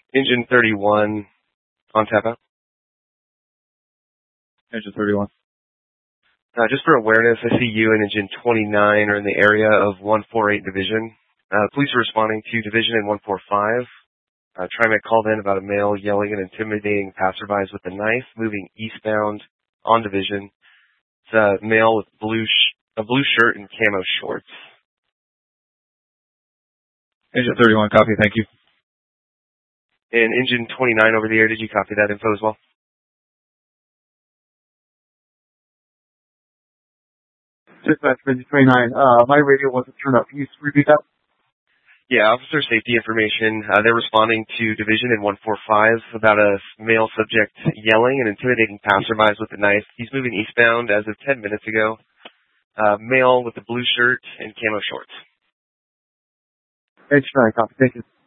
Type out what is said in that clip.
Engine 31 on tap out. Engine 31. Just for awareness, I see you and Engine 29 are in the area of 148 Division. Police are responding to Division in 145. TriMet called in about a male yelling and intimidating passerbys with a knife moving eastbound on Division. It's a male with a blue shirt and camo shorts. Engine 31, copy, thank you. And Engine 29 over the air, did you copy that info as well? Dispatch, Engine 29. My radio wasn't turned up. Can you repeat that? Yeah, officer safety information. They're responding to Division in 145 about a male subject yelling and intimidating passerbys with a knife. He's moving eastbound as of 10 minutes ago. Male with a blue shirt and camo shorts. Engine 9, copy. Thank you.